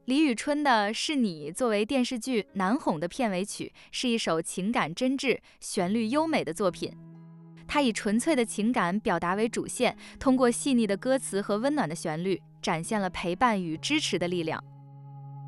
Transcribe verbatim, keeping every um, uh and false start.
李宇春的《是你》作为电视剧《难哄》的片尾曲，是一首情感真挚、旋律优美的作品。它以纯粹的情感表达为主线，通过细腻的歌词和温暖的旋律，展现了陪伴与支持的力量。